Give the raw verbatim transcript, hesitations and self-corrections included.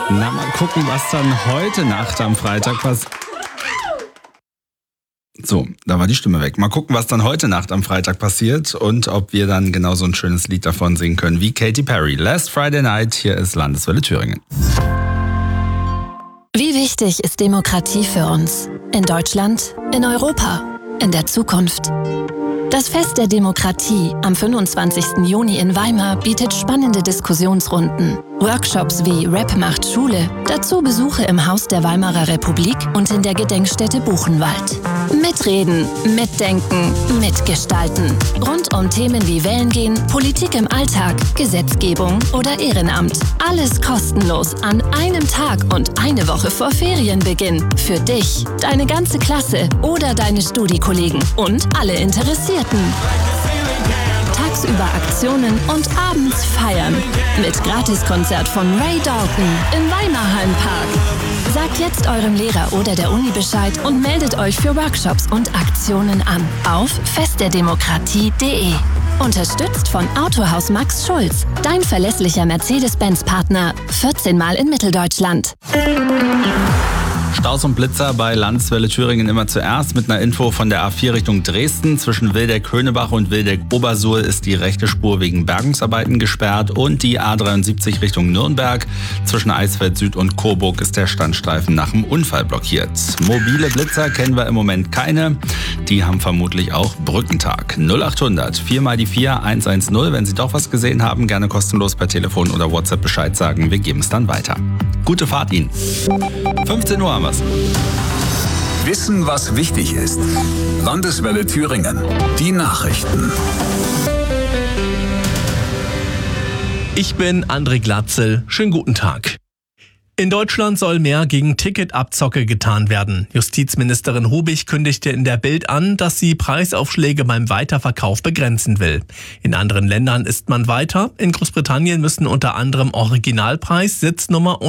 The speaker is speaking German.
Na, mal gucken, was dann heute Nacht am Freitag passiert. So, da war die Stimme weg. Mal gucken, was dann heute Nacht am Freitag passiert und ob wir dann genau so ein schönes Lied davon singen können wie Katy Perry. Last Friday Night, hier ist Landeswelle Thüringen. Wie wichtig ist Demokratie für uns? In Deutschland, in Europa, in der Zukunft? Das Fest der Demokratie am fünfundzwanzigsten Juni in Weimar bietet spannende Diskussionsrunden, Workshops wie Rap macht Schule, dazu Besuche im Haus der Weimarer Republik und in der Gedenkstätte Buchenwald. Mitreden, mitdenken, mitgestalten. Rund um Themen wie Wählen gehen, Politik im Alltag, Gesetzgebung oder Ehrenamt. Alles kostenlos an einem Tag und eine Woche vor Ferienbeginn. Für dich, deine ganze Klasse oder deine Studi-Kollegen und alle Interessierten. Tagsüber Aktionen und abends feiern. Mit Gratiskonzert von Ray Dalton im Weimarhallenpark. Sagt jetzt eurem Lehrer oder der Uni Bescheid und meldet euch für Workshops und Aktionen an auf festderdemokratie punkt de. Unterstützt von Autohaus Max Schulz, dein verlässlicher Mercedes-Benz-Partner, vierzehn Mal in Mitteldeutschland. Staus und Blitzer bei Landeswelle Thüringen immer zuerst mit einer Info von der A vier Richtung Dresden. Zwischen Wildeck-Höhnebach und Wildeck-Obersuhl ist die rechte Spur wegen Bergungsarbeiten gesperrt und die A dreiundsiebzig Richtung Nürnberg. Zwischen Eisfeld Süd und Coburg ist der Standstreifen nach dem Unfall blockiert. Mobile Blitzer kennen wir im Moment keine. Die haben vermutlich auch Brückentag. null achthundert vier mal die vier eins eins null. Wenn Sie doch was gesehen haben, gerne kostenlos per Telefon oder WhatsApp Bescheid sagen. Wir geben es dann weiter. Gute Fahrt Ihnen. fünfzehn Uhr haben wir es. Wissen, was wichtig ist. Landeswelle Thüringen. Die Nachrichten. Ich bin André Glatzel. Schönen guten Tag. In Deutschland soll mehr gegen Ticketabzocke getan werden. Justizministerin Hubig kündigte in der Bild an, dass sie Preisaufschläge beim Weiterverkauf begrenzen will. In anderen Ländern ist man weiter. In Großbritannien müssen unter anderem Originalpreis, Sitznummer und